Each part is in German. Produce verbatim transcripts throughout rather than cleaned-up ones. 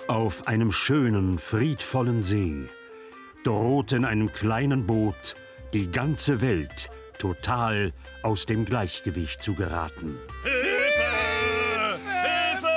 Auf einem schönen, friedvollen See drohte in einem kleinen Boot die ganze Welt total aus dem Gleichgewicht zu geraten. Hilfe! Hilfe!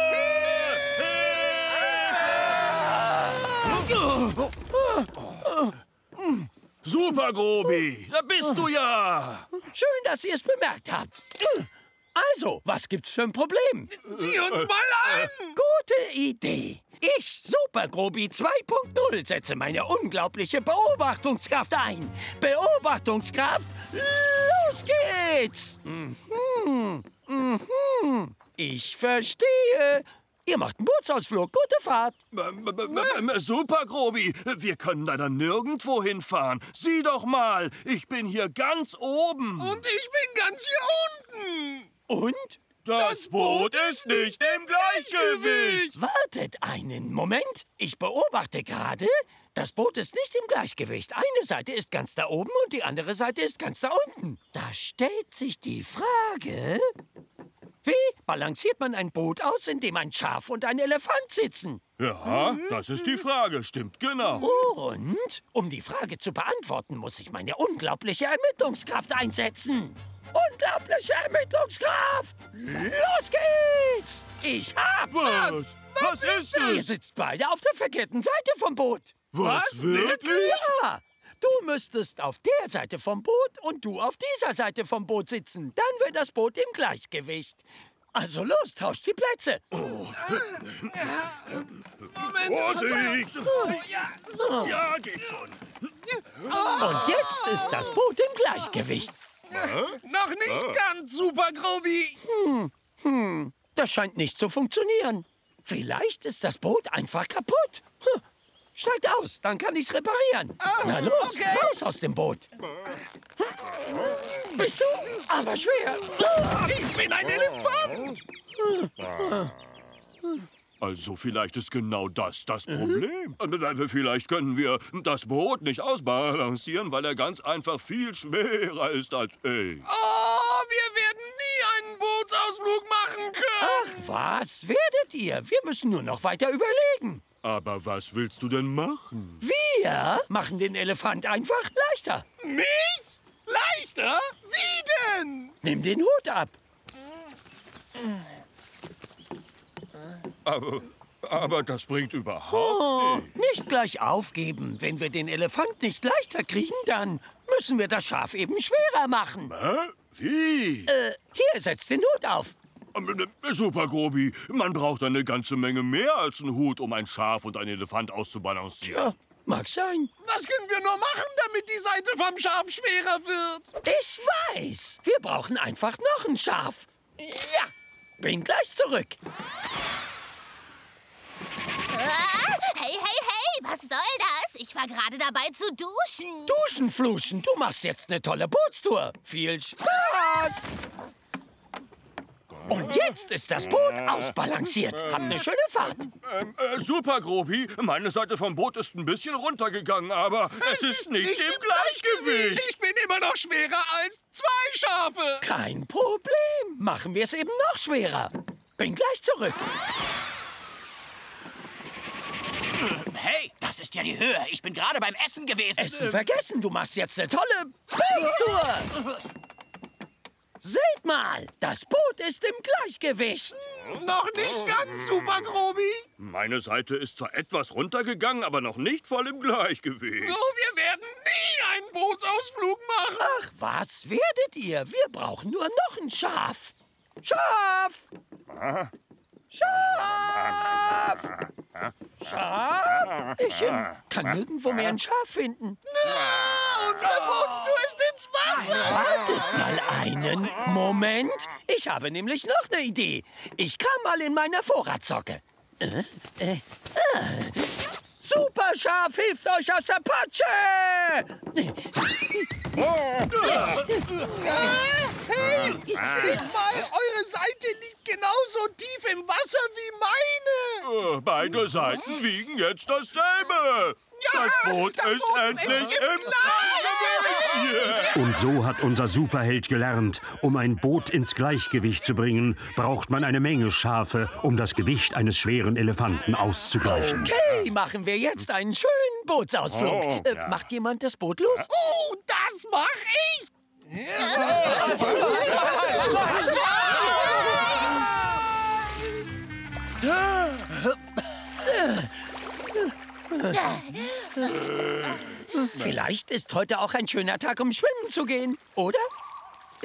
Hilfe! Super, Grobi! Da bist du ja! Schön, dass ihr es bemerkt habt. Also, was gibt's für ein Problem? Sieh uns mal an! Gute Idee. Ich, Super Grobi zwei Punkt null, setze meine unglaubliche Beobachtungskraft ein. Beobachtungskraft, los geht's! Mhm, mhm. Ich verstehe. Ihr macht einen Bootsausflug. Gute Fahrt. Super, Grobi. Wir können leider nirgendwo hinfahren. Sieh doch mal, ich bin hier ganz oben. Und ich bin ganz hier unten. Und? Das Boot ist nicht im Gleichgewicht. Wartet einen Moment. Ich beobachte gerade. Das Boot ist nicht im Gleichgewicht. Eine Seite ist ganz da oben und die andere Seite ist ganz da unten. Da stellt sich die Frage... Wie balanciert man ein Boot aus, in dem ein Schaf und ein Elefant sitzen? Ja, das ist die Frage, stimmt genau. Und um die Frage zu beantworten, muss ich meine unglaubliche Ermittlungskraft einsetzen. Unglaubliche Ermittlungskraft! Los geht's! Ich hab's! Was? Was ist Ihr es? sitzt beide auf der verkehrten Seite vom Boot. Was? Wirklich? Ja! Du müsstest auf der Seite vom Boot und du auf dieser Seite vom Boot sitzen. Dann wird das Boot im Gleichgewicht. Also los, tauscht die Plätze. Oh. Moment. Vorsicht! Oh, ja. So. Ja, geht schon. Und jetzt ist das Boot im Gleichgewicht. Noch nicht ganz, Super Grobi. Hm, hm, das scheint nicht zu funktionieren. Vielleicht ist das Boot einfach kaputt. Hm. Steigt aus, dann kann ich's reparieren. Oh, Na los, okay. raus aus dem Boot. Bist du aber schwer. Ich bin ein Elefant. Also vielleicht ist genau das das Problem. Mhm. Vielleicht können wir das Boot nicht ausbalancieren, weil er ganz einfach viel schwerer ist als ich. Oh, wir werden nie einen Bootsausflug machen Ach können. was, werdet ihr? Wir müssen nur noch weiter überlegen. Aber was willst du denn machen? Wir machen den Elefant einfach leichter. Mich? Leichter? Wie denn? Nimm den Hut ab. Aber, aber das bringt überhaupt Oh, nichts. nicht gleich aufgeben. Wenn wir den Elefant nicht leichter kriegen, dann müssen wir das Schaf eben schwerer machen. Hä? Wie? Äh, hier, setz den Hut auf. Super, Grobi. Man braucht eine ganze Menge mehr als einen Hut, um ein Schaf und einen Elefant auszubalancieren. Ja, mag sein. Was können wir nur machen, damit die Seite vom Schaf schwerer wird? Ich weiß. Wir brauchen einfach noch ein Schaf. Ja, bin gleich zurück. Ah, hey, hey, hey, was soll das? Ich war gerade dabei zu duschen. Duschen, Fluschen, du machst jetzt eine tolle Bootstour. Viel Spaß. Und jetzt ist das Boot ausbalanciert. Habt eine schöne Fahrt. Ähm, äh, super, Grobi. Meine Seite vom Boot ist ein bisschen runtergegangen, aber es, es ist nicht, nicht im Gleichgewicht. Ich bin immer noch schwerer als zwei Schafe. Kein Problem. Machen wir es eben noch schwerer. Bin gleich zurück. Hey, das ist ja die Höhe. Ich bin gerade beim Essen gewesen. Essen vergessen. Du machst jetzt eine tolle Bootstour. Seht mal, das Boot ist im Gleichgewicht. Noch nicht ganz, Super Grobi. Meine Seite ist zwar etwas runtergegangen, aber noch nicht voll im Gleichgewicht. So, wir werden nie einen Bootsausflug machen. Ach, was werdet ihr? Wir brauchen nur noch ein Schaf. Schaf! Schaf! Schaf? Ich äh, kann nirgendwo mehr ein Schaf finden. Na, unsere Bootstour ist ins Wasser. Wartet mal einen Moment. Ich habe nämlich noch eine Idee. Ich kram mal in meiner Vorratssocke. Äh, äh, äh. Superschaf hilft euch aus der Patsche! Hey, seht mal, eure Seite liegt genauso tief im Wasser wie meine. Äh, Beide Seiten wiegen jetzt dasselbe. Ja, das Boot das ist Boot ist endlich im im Gleichgewicht. Und so hat unser Superheld gelernt, um ein Boot ins Gleichgewicht zu bringen, braucht man eine Menge Schafe, um das Gewicht eines schweren Elefanten auszugleichen. Okay, machen wir jetzt einen schönen Bootsausflug. Oh, äh, ja. Macht jemand das Boot los? Oh, das mach ich! Vielleicht ist heute auch ein schöner Tag, um schwimmen zu gehen, oder?